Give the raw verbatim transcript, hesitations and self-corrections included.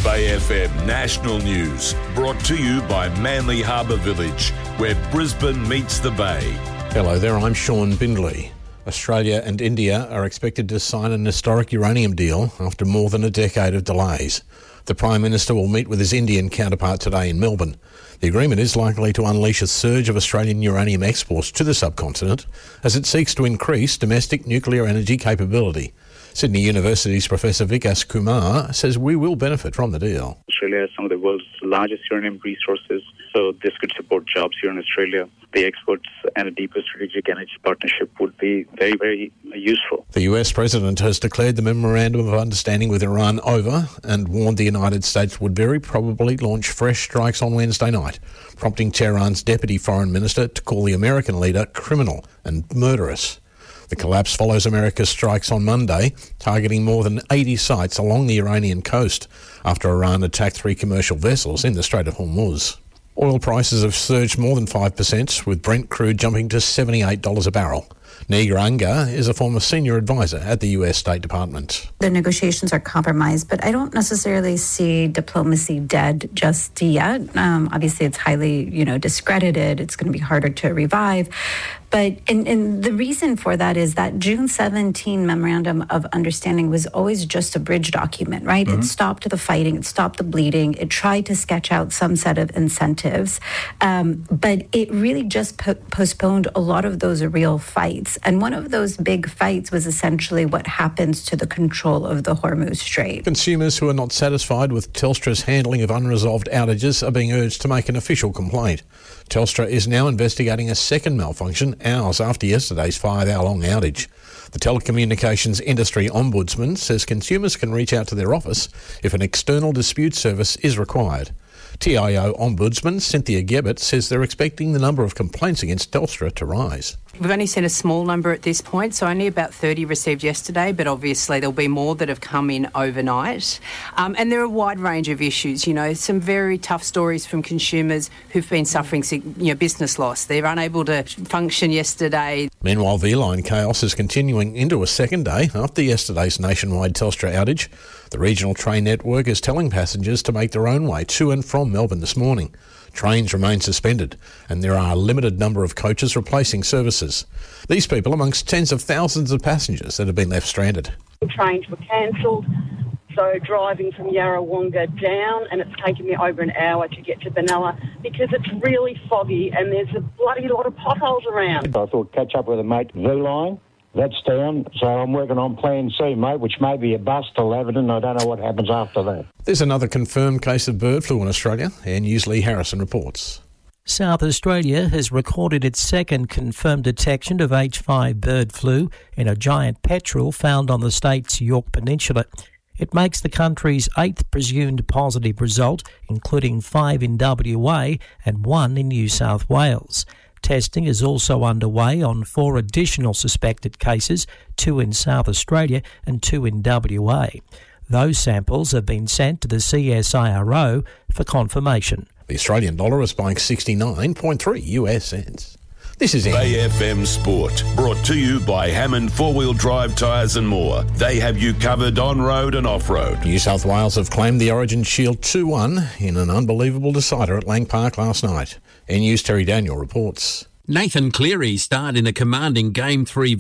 Bay F M National News, brought to you by Manly Harbour Village, where Brisbane meets the Bay. Hello there, I'm Sean Bindley. Australia and India are expected to sign an historic uranium deal after more than a decade of delays. The Prime Minister will meet with his Indian counterpart today in Melbourne. The agreement is likely to unleash a surge of Australian uranium exports to the subcontinent as it seeks to increase domestic nuclear energy capability. Sydney University's Professor Vikas Kumar says we will benefit from the deal. Australia has some of the world's largest uranium resources, so this could support jobs here in Australia. The exports and a deeper strategic energy partnership would be very, very useful. The U S President has declared the Memorandum of Understanding with Iran over and warned the United States would very probably launch fresh strikes on Wednesday night, prompting Tehran's Deputy Foreign Minister to call the American leader criminal and murderous. The collapse follows America's strikes on Monday, targeting more than eighty sites along the Iranian coast after Iran attacked three commercial vessels in the Strait of Hormuz. Oil prices have surged more than five percent, with Brent crude jumping to seventy-eight dollars a barrel. Nigar Anga is a former senior advisor at the U S State Department. The negotiations are compromised, but I don't necessarily see diplomacy dead just yet. Um, obviously, it's highly, you know, discredited. It's going to be harder to revive. But and, and the reason for that is that June seventeenth Memorandum of Understanding was always just a bridge document, right? Mm-hmm. It stopped the fighting, it stopped the bleeding, it tried to sketch out some set of incentives, um, but it really just po- postponed a lot of those real fights. And one of those big fights was essentially what happens to the control of the Hormuz Strait. Consumers who are not satisfied with Telstra's handling of unresolved outages are being urged to make an official complaint. Telstra is now investigating a second malfunction hours after yesterday's five-hour-long outage. The Telecommunications Industry Ombudsman says consumers can reach out to their office if an external dispute service is required. T I O Ombudsman Cynthia Gebbett says they're expecting the number of complaints against Telstra to rise. We've only seen a small number at this point, so only about thirty received yesterday, but obviously there'll be more that have come in overnight. Um, and there are a wide range of issues, you know, some very tough stories from consumers who've been suffering, you know, business loss. They're unable to function yesterday. Meanwhile, V-Line chaos is continuing into a second day after yesterday's nationwide Telstra outage. The regional train network is telling passengers to make their own way to and from Melbourne this morning. Trains remain suspended and there are a limited number of coaches replacing services. These people amongst tens of thousands of passengers that have been left stranded. Trains were cancelled, so driving from Yarrawonga down, and it's taken me over an hour to get to Benalla because it's really foggy and there's a bloody lot of potholes around. I thought catch up with a mate, V-Line. That's down, so I'm working on Plan C, mate, which may be a bus till Everton. I don't know what happens after that. There's another confirmed case of bird flu in Australia. Air News' Lee Harrison reports. South Australia has recorded its second confirmed detection of H five bird flu in a giant petrel found on the state's Yorke Peninsula. It makes the country's eighth presumed positive result, including five in W A and one in New South Wales. Testing is also underway on four additional suspected cases, two in South Australia and two in W A. Those samples have been sent to the C S I R O for confirmation. The Australian dollar is buying sixty-nine point three U S cents. This is Bay F M Sport, brought to you by Hammond Four-Wheel Drive Tyres and More. They have you covered on-road and off-road. New South Wales have claimed the Origin Shield two one in an unbelievable decider at Lang Park last night. N News' Terry Daniel reports. Nathan Cleary starred in a commanding Game three